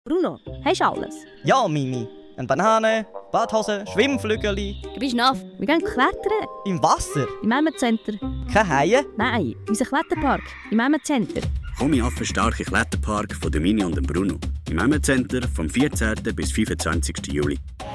Bruno, hast du alles? Ja, Mimi. Eine Banane, Badhose, Schwimmflügel. Du bist nass. Wir gehen klettern. Im Wasser. Im Emmet-Center. Keine Haie. Nein, unser Kletterpark. Im Emmet-Center. Komm in den starken Kletterpark von der Mini und dem Bruno. Im Emmet-Center vom 14. bis 25. Juli.